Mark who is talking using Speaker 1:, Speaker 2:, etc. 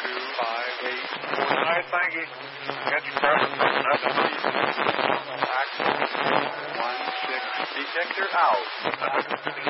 Speaker 1: All right, thank you. Catch your preference. Axle 16. Detector out.